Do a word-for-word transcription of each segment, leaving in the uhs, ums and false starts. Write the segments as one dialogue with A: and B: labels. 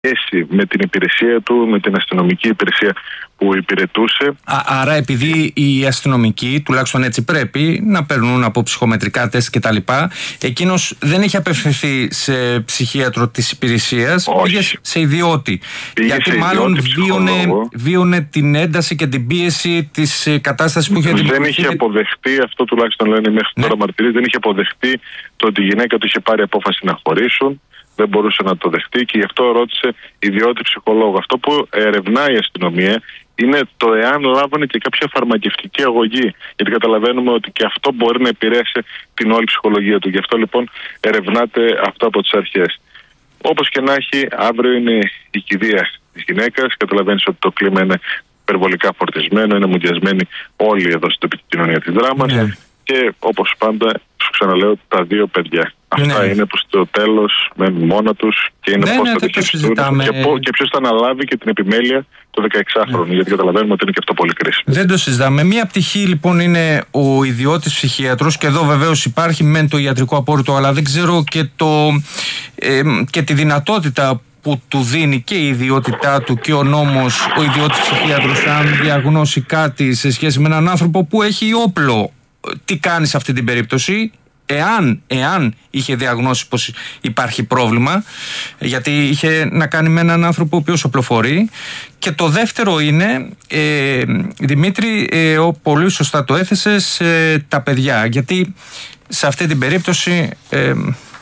A: σχέση με την υπηρεσία του, με την αστυνομική υπηρεσία που υπηρετούσε.
B: Α, άρα επειδή οι αστυνομικοί, τουλάχιστον έτσι πρέπει, να περνούν από ψυχομετρικά τεστ κτλ., εκείνος δεν έχει απευθυνθεί σε ψυχίατρο της υπηρεσίας, πήγε σε ιδιώτη.
A: Πήγε
B: γιατί
A: σε
B: μάλλον
A: ιδιώτη
B: βίωνε, βίωνε την ένταση και την πίεση της κατάστασης που είχε δημιουργηθεί.
A: Δεν είχε αποδεχτεί, αυτό τουλάχιστον λένε μέχρι
B: ναι.
A: τώρα μαρτυρίες, δεν είχε αποδεχτεί το ότι η γυναίκα του είχε πάρει απόφαση να χωρίσουν. Δεν μπορούσε να το δεχτεί και γι' αυτό ρώτησε ιδιώτη ψυχολόγο. Αυτό που ερευνάει η αστυνομία είναι το εάν λάβανε και κάποια φαρμακευτική αγωγή. Γιατί καταλαβαίνουμε ότι και αυτό μπορεί να επηρέασε την όλη ψυχολογία του. Γι' αυτό λοιπόν ερευνάται αυτό από τις αρχές. Όπως και να έχει, αύριο είναι η κηδεία της γυναίκας. Καταλαβαίνεις ότι το κλίμα είναι υπερβολικά φορτισμένο, είναι μουδιασμένοι όλοι εδώ στην τοπική κοινωνία της Δράμας. Ναι. Και όπως πάντα, σου ξαναλέω, τα δύο παιδιά. Αυτά ναι. είναι που στο τέλος μένουν μόνα τους και είναι ναι, πώς ναι, θα διαχειριστούν και, και ποιος θα αναλάβει και την επιμέλεια το δεκαεξάχρονο. Ναι. Γιατί καταλαβαίνουμε ότι είναι και αυτό πολύ κρίσιμο.
B: Δεν το συζητάμε. Μία πτυχή λοιπόν είναι ο ιδιώτης ψυχίατρος και εδώ βεβαίως υπάρχει μεν το ιατρικό απόρριτο, αλλά δεν ξέρω και, το, ε, και τη δυνατότητα που του δίνει και η ιδιότητά του και ο νόμος, ο ιδιώτης ψυχίατρος, αν διαγνώσει κάτι σε σχέση με έναν άνθρωπο που έχει όπλο. Τι κάνει σε αυτή την περίπτωση, εάν, εάν είχε διαγνώσει πως υπάρχει πρόβλημα, γιατί είχε να κάνει με έναν άνθρωπο ο οποίος οπλοφορεί. Και το δεύτερο είναι, ε, Δημήτρη, ε, ο, πολύ σωστά το έθεσες, ε, τα παιδιά, γιατί σε αυτή την περίπτωση ε,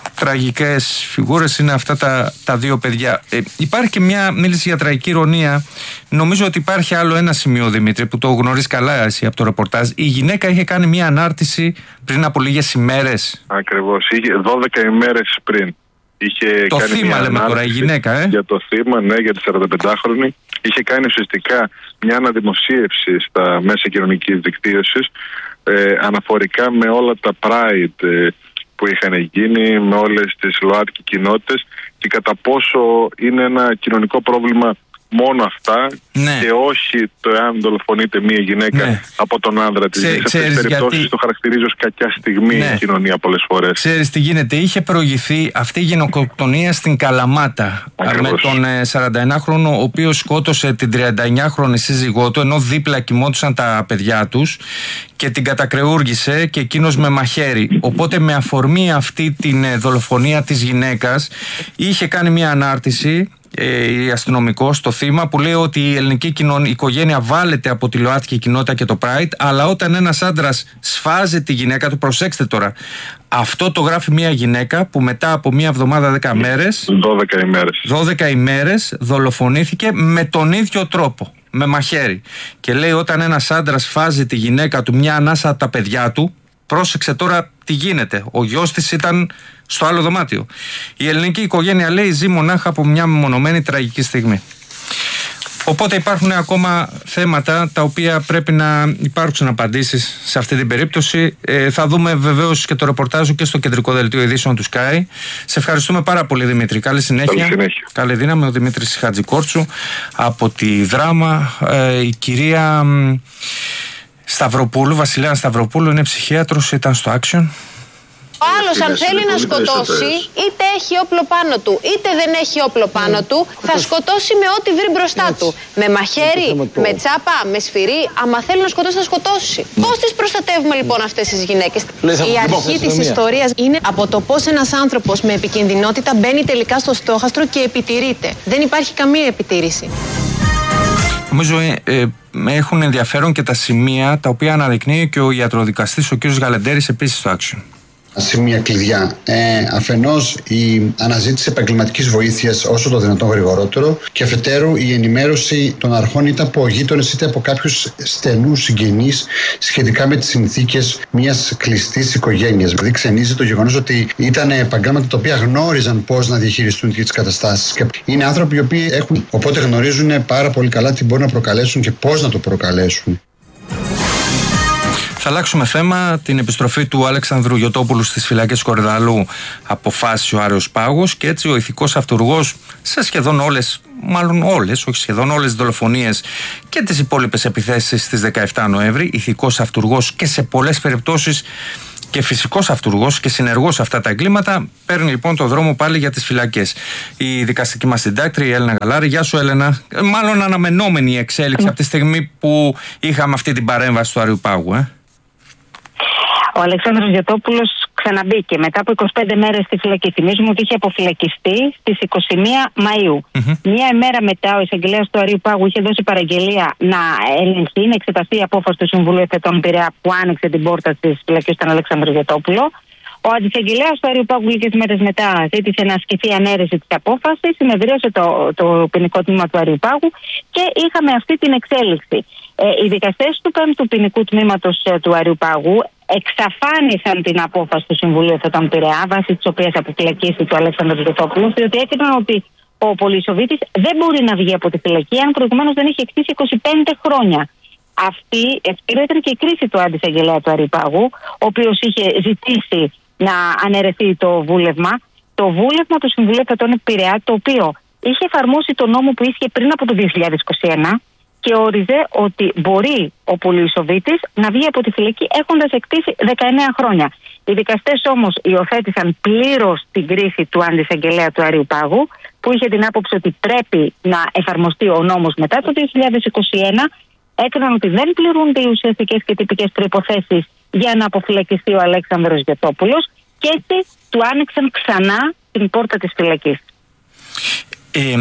B: τραγικές φιγούρες είναι αυτά τα, τα δύο παιδιά. Ε, υπάρχει και μια, μίληση για τραγική ηρωνία. Νομίζω ότι υπάρχει άλλο ένα σημείο, Δημήτρη, που το γνωρίζεις καλά εσύ από το ρεπορτάζ. Η γυναίκα είχε κάνει μια ανάρτηση πριν από λίγες ημέρες.
A: Ακριβώς, είχε δώδεκα ημέρες πριν. Είχε
B: το
A: κάνει
B: θύμα
A: μια
B: λέμε τώρα, η γυναίκα, ε.
A: Για το θύμα, ναι, για τη σαρανταπεντάχρονη. Είχε κάνει ουσιαστικά μια αναδημοσίευση στα μέσα κοινωνικής δικτύωσης ε, αναφορικά με όλα τα Pride ε, που είχαν γίνει, με όλες τις ΛΟΑΤΚΙ κοινότητες και κατά πόσο είναι ένα κοινωνικό πρόβλημα μόνο αυτά
B: ναι.
A: και όχι το εάν δολοφονείται μία γυναίκα ναι. από τον άνδρα της. Σε αυτές τις περιπτώσεις γιατί... το χαρακτηρίζω ως κακιά στιγμή ναι. η κοινωνία πολλές φορές.
B: Ξέρεις τι γίνεται, είχε προηγηθεί αυτή η γενοκτονία στην Καλαμάτα. Ακριβώς. Με τον σαρανταενάχρονο ο οποίος σκότωσε την τριανταεννιάχρονη σύζυγό του ενώ δίπλα κοιμόντουσαν τα παιδιά τους και την κατακρεούργησε και εκείνος με μαχαίρι. Οπότε με αφορμή αυτή την δολοφονία της γυναίκας είχε κάνει μια ανάρτηση η αστυνομικός στο θύμα που λέει ότι η ελληνική κοινωνία, η οικογένεια βάλεται από τη ΛΟΑΤΚΙ κοινότητα και το Pride, αλλά όταν ένας άντρας σφάζει τη γυναίκα του, προσέξτε τώρα, αυτό το γράφει μια γυναίκα που μετά από μια εβδομάδα δέκα μέρες
A: δώδεκα ημέρες
B: δώδεκα ημέρες δολοφονήθηκε με τον ίδιο τρόπο, με μαχαίρι. Και λέει όταν ένας άντρας σφάζει τη γυναίκα του μια ανάσα από τα παιδιά του, πρόσεξε τώρα τι γίνεται. Ο γιος της ήταν στο άλλο δωμάτιο. Η ελληνική οικογένεια, λέει, ζει μονάχα από μια μεμονωμένη τραγική στιγμή. Οπότε υπάρχουν ακόμα θέματα τα οποία πρέπει να υπάρξουν απαντήσεις σε αυτή την περίπτωση. Ε, θα δούμε βεβαίως και το ρεπορτάζ και στο κεντρικό δελτίο ειδήσεων του Sky. Σε ευχαριστούμε πάρα πολύ, Δημήτρη. Καλή συνέχεια.
A: Καλή συνέχεια.
B: Καλή δύναμη. Ο Δημήτρης Χατζικόρτσου από τη Δράμα. Ε, η κυρία Σταυροπούλου, Βασιλέα Σταυροπούλου, είναι ψυχίατρος, ήταν στο Action.
C: Ο άλλος αν θέλει να σκοτώσει, είτε έχει όπλο πάνω του, είτε δεν έχει όπλο πάνω του, θα σκοτώσει με ό,τι βρει μπροστά του. Με μαχαίρι, με τσάπα, με σφυρί, άμα θέλει να σκοτώσει, θα σκοτώσει. Πώς τις προστατεύουμε λοιπόν αυτές τις γυναίκες? Η αρχή της ιστορίας είναι από το πώς ένας άνθρωπος με επικινδυνότητα μπαίνει τελικά στο στόχαστρο και επιτηρείται. Δεν υπάρχει καμία επιτήρηση.
B: Νομίζω ε, ε, έχουν ενδιαφέρον και τα σημεία τα οποία αναδεικνύει και ο ιατροδικαστής ο κ. Γαλεντέρης επίσης στο Action.
D: Σημεία κλειδιά. Ε, αφενός η αναζήτηση επαγγελματικής βοήθειας όσο το δυνατόν γρηγορότερο και αφετέρου η ενημέρωση των αρχών είτε από γείτονες είτε από κάποιους στενούς συγγενείς σχετικά με τις συνθήκες μιας κλειστής οικογένειας. Δηλαδή ξενίζει το γεγονός ότι ήταν επαγγέλματα τα οποία γνώριζαν πώς να διαχειριστούν τις καταστάσεις και είναι άνθρωποι οι οποίοι έχουν, οπότε γνωρίζουν πάρα πολύ καλά τι μπορούν να προκαλέσουν και πώς να το προκαλέσουν.
B: Θα αλλάξουμε θέμα. Την επιστροφή του Αλεξανδρού Γιωτόπουλου στις φυλακές Κορυδαλού αποφάσισε ο Άρεος Πάγος και έτσι ο ηθικός αυτούργος σε σχεδόν όλες, μάλλον όλες, όχι σχεδόν όλες τις δολοφονίες και τις υπόλοιπες επιθέσεις στις δεκαεφτά Νοέμβρη, ηθικός αυτούργος και σε πολλές περιπτώσεις και φυσικός αυτούργος και συνεργός σε αυτά τα εγκλήματα, παίρνει λοιπόν το δρόμο πάλι για τις φυλακές. Η δικαστική μας συντάκτρια, η Έλενα Γαλάρη. Γεια σου, Έλενα. Μάλλον αναμενόμενη η εξέλιξη από τη στιγμή που είχαμε αυτή την παρέμβαση του Αριουπάγου, ε.
E: Ο Αλεξάνδρος Γιωτόπουλος ξαναμπήκε μετά από είκοσι πέντε μέρες στη φυλακή. Θυμίζουμε ότι είχε αποφυλακιστεί στις είκοσι μία Μαΐου. Mm-hmm. Μία ημέρα μετά, ο εισαγγελέας του Αριουπάγου είχε δώσει παραγγελία να ελεγχθεί, να εξεταστεί η απόφαση του Συμβουλίου Εφετών Πειραιά που άνοιξε την πόρτα της φυλακής στον Αλεξάνδρο Γιωτόπουλο. Ο αντισαγγελέας του Αριουπάγου λίγες μέρες μετά ζήτησε να ασκηθεί ανέρεση της απόφασης, συνεδρίασε το, το ποινικό τμήμα του Αριουπάγου και είχαμε αυτή την εξέλιξη. Ε, οι δικαστές του πέμπτου ποινικού τμήματος ε, του Αριουπάγου εξαφάνισαν την απόφαση του Συμβουλίου Εφετών Πειραιά, βάσει της οποίας αποφυλακίστηκε του Αλέξανδρου Γιωτόπουλου, διότι έκριναν ότι ο Πολυσοβίτης δεν μπορεί να βγει από τη φυλακή αν προηγουμένως δεν έχει εκτίσει είκοσι πέντε χρόνια. Αυτή ήταν και η κρίση του αντισαγγελέα του Αριουπάγου, ο οποίος είχε ζητήσει να αναιρεθεί το βούλευμα. Το βούλευμα του Συμβουλίου Εφετών Πειραιά, το οποίο είχε εφαρμόσει το νόμο που ίσχυε πριν από το δύο χιλιάδες είκοσι ένα και όριζε ότι μπορεί ο Πολυσοβίτης να βγει από τη φυλακή έχοντας εκτίσει δεκαεννέα χρόνια. Οι δικαστές όμως υιοθέτησαν πλήρως την κρίση του αντισαγγελέα του Αριουπάγου, που είχε την άποψη ότι πρέπει να εφαρμοστεί ο νόμος μετά το δύο χιλιάδες είκοσι ένα. Έκαναν ότι δεν πληρούνται οι ουσιαστικές και τυπικές προϋποθέσεις για να αποφυλακιστεί ο Αλέξανδρος Γιωτόπουλος και έτσι του άνοιξαν ξανά την πόρτα της φυλακής.
B: Ε,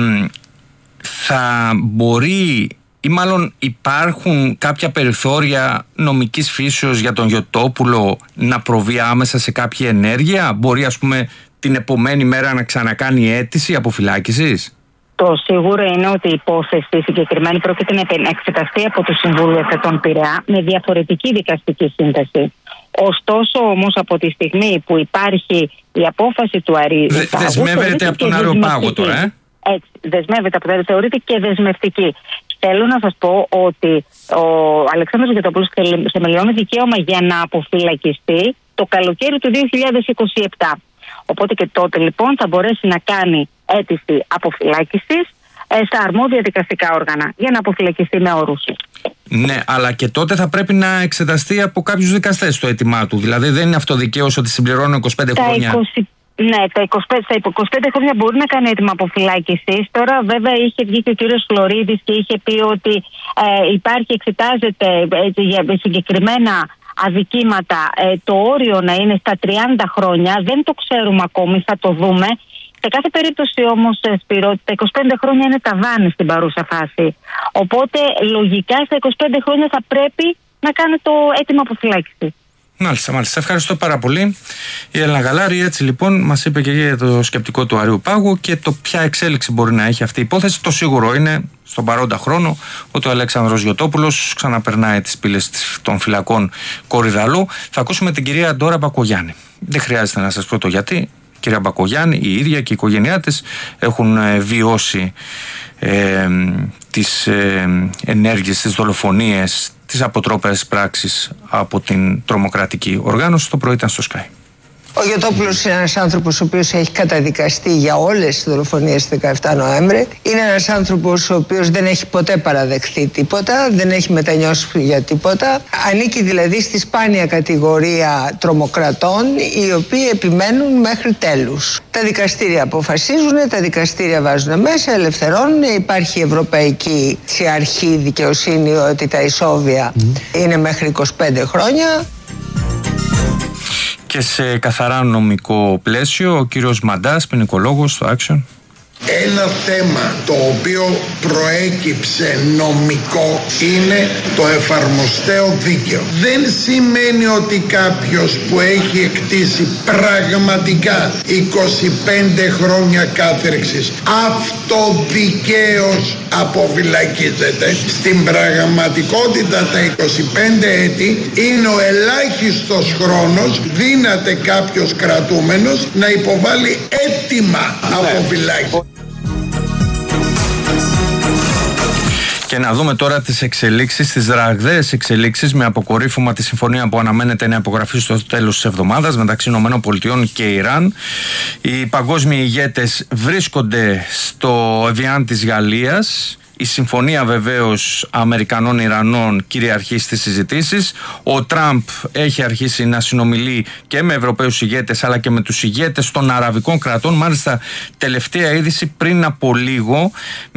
B: θα μπορεί ή μάλλον υπάρχουν κάποια περιθώρια νομικής φύσεως για τον Γιωτόπουλο να προβεί άμεσα σε κάποια ενέργεια? Μπορεί, ας πούμε, την επομένη μέρα να ξανακάνει αίτηση αποφυλάκησης?
E: Το σίγουρο είναι ότι η υπόθεση συγκεκριμένη πρόκειται να εξεταστεί από το Συμβούλιο Εφετών Πειραιά με διαφορετική δικαστική σύνθεση. Ωστόσο, όμως, από τη στιγμή που υπάρχει η απόφαση του Αριουπάγου.
B: Δε, δεσμεύεται από τον Αριουπάγο τώρα, ε?
E: Έτσι, δεσμεύεται από το θεωρείται και δεσμευτική. Θέλω να σας πω ότι ο Αλεξάνδρος Γιωτόπουλος θεμελιώνει δικαίωμα για να αποφυλακιστεί το καλοκαίρι του δύο χιλιάδες είκοσι επτά. Οπότε και τότε λοιπόν θα μπορέσει να κάνει αίτηση αποφυλάκησης ε, στα αρμόδια δικαστικά όργανα για να αποφυλακιστεί με όρους.
B: Ναι, αλλά και τότε θα πρέπει να εξεταστεί από κάποιους δικαστές το αίτημά του. Δηλαδή δεν είναι αυτοδικαίως ότι συμπληρώνω είκοσι πέντε τα χρόνια. είκοσι,
E: ναι, τα είκοσι πέντε, στα είκοσι πέντε χρόνια μπορεί να κάνει αίτημα αποφυλάκησης. Τώρα βέβαια είχε βγει και ο κύριος Φλωρίδης και είχε πει ότι ε, υπάρχει, εξετάζεται ε, για συγκεκριμένα αδικήματα ε, το όριο να είναι στα τριάντα χρόνια. Δεν το ξέρουμε ακόμη, θα το δούμε. Σε κάθε περίπτωση όμως, Σπύρο, τα είκοσι πέντε χρόνια είναι ταβάνι στην παρούσα φάση. Οπότε λογικά στα είκοσι πέντε χρόνια θα πρέπει να κάνει το αίτημα αποφυλάκηση.
B: Μάλιστα, μάλιστα. Ευχαριστώ πάρα πολύ. Η Έλενα Γαλάρη έτσι λοιπόν μας είπε και για το σκεπτικό του Αριουπάγου και το ποια εξέλιξη μπορεί να έχει αυτή η υπόθεση. Το σίγουρο είναι στον παρόντα χρόνο ότι ο Αλέξανδρος Γιωτόπουλος ξαναπερνάει τις πύλες των φυλακών Κορυδαλού. Θα ακούσουμε την κυρία Ντόρα Μπακογιάννη. Δεν χρειάζεται να σας πω το γιατί. Η κυρία Μπακογιάννη, η ίδια και η οικογένειά της έχουν ε, βιώσει ε, τις ε, ενέργειες, τις δολοφονίες, τις αποτρόπες πράξεις από την τρομοκρατική οργάνωση. Το πρωί ήταν στο Sky.
F: Ο Γιωτόπουλος είναι ένας άνθρωπος ο οποίος έχει καταδικαστεί για όλες τις δολοφονίες του δεκαεφτά Νοέμβρη. Είναι ένας άνθρωπος ο οποίος δεν έχει ποτέ παραδεχθεί τίποτα, δεν έχει μετανιώσει για τίποτα. Ανήκει δηλαδή στη σπάνια κατηγορία τρομοκρατών, οι οποίοι επιμένουν μέχρι τέλους. Τα δικαστήρια αποφασίζουν, τα δικαστήρια βάζουν μέσα, ελευθερώνουν. Υπάρχει η Ευρωπαϊκή Αρχή Δικαιοσύνη ότι τα ισόβια mm. είναι μέχρι είκοσι πέντε χρόνια.
B: Και σε καθαρά νομικό πλαίσιο, ο κύριος Μαντάς, ποινικολόγος στο Action.
G: Ένα θέμα το οποίο προέκυψε νομικό είναι το εφαρμοστέο δίκαιο. Δεν σημαίνει ότι κάποιος που έχει εκτίσει πραγματικά είκοσι πέντε χρόνια κάθερξης αυτοδικαίως αποφυλακίζεται. Στην πραγματικότητα τα είκοσι πέντε έτη είναι ο ελάχιστος χρόνος δύναται κάποιος κρατούμενος να υποβάλει αίτημα αποφυλάκησης.
B: Και να δούμε τώρα τις εξελίξεις, τις ραγδαίες εξελίξεις με αποκορύφωμα τη συμφωνία που αναμένεται να υπογραφεί στο τέλος της εβδομάδας μεταξύ ΗΠΑ και Ιράν. Οι παγκόσμιοι ηγέτες βρίσκονται στο Εβιάν της Γαλλίας. Η συμφωνία βεβαίως Αμερικανών-Ιρανών κυριαρχεί στις συζητήσεις. Ο Τραμπ έχει αρχίσει να συνομιλεί και με Ευρωπαίους ηγέτες αλλά και με τους ηγέτες των αραβικών κρατών. Μάλιστα, τελευταία είδηση πριν από λίγο,